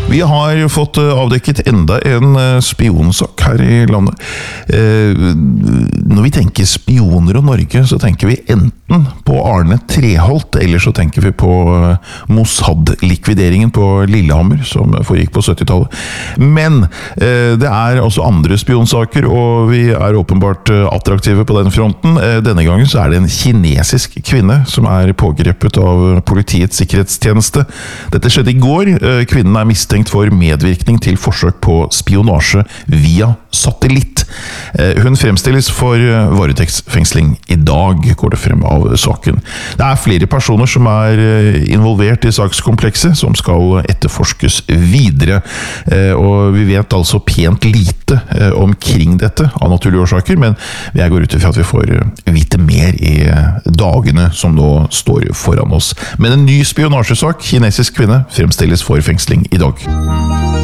Vi har fått avdekket enda en spionsak her i landet. Når vi tenker spioner og Norge, så tenker vi enten på Arne Treholt, eller så tenker vi på Mossad-likvideringen på Lillehammer, som foregikk på 70-tallet. Men det er også andre spionsaker, og vi er åpenbart attraktive på den fronten. Denne gangen så er det en kinesisk kvinne som er pågrepet av Politiets sikkerhetstjeneste. Dette skjedde i går. Kvinnen er mistenkt for medvirkning til forsøk på spionasje via satellitt. Hun fremstilles for varetektsfengsling i dag, går det frem av saken. Det er flere personer som er involvert i sakskomplekset, som skal etterforskes videre. Og vi vet altså pent lite omkring dette, av naturlige årsaker, men jeg går ut ifra at vi får vite mer i dagene som nå står foran oss. Men en ny spionasjesak, kinesisk kvinne, fremstilles for fengsling i dag.